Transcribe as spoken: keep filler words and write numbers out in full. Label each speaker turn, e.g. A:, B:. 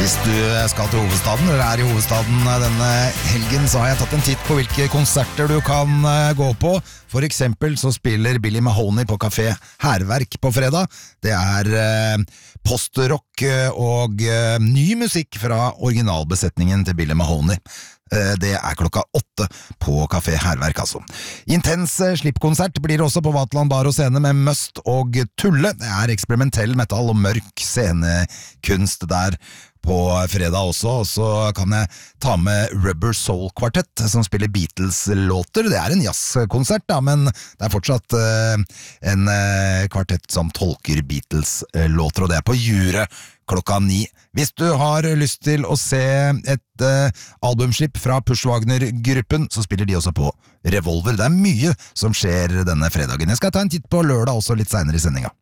A: Hvis du skal til hovedstaden, eller er i hovedstaden denne helgen, så har jeg tatt en titt på hvilke konserter du kan gå på. For eksempel så spiller Billy Mahoney på Café Hærverk på fredag. Det er eh, postrock og eh, ny musikk fra originalbesetningen til Billy Mahoney. Eh, det er klokka åtte på Café Hærverk, altså. Intens slippkonsert blir også på Vaterland Bar og Scene med Must og Tulle. Det er eksperimentell metal og mørk scenekunst der på fredag også, og så kan jeg ta med Rubber Soul Quartet, som spiller Beatles-låter. Det er en jazzkonsert, da, men det er fortsatt uh, en uh, kvartett som tolker Beatles-låter, og det er på Jure klokka ni. Hvis du har lyst til å se et uh, albumslipp fra Pushwagner-gruppen, så spiller de også på Revolver. Det er mye som skjer denne fredagen. Jeg skal ta en titt på lørdag også litt senere i sendinga.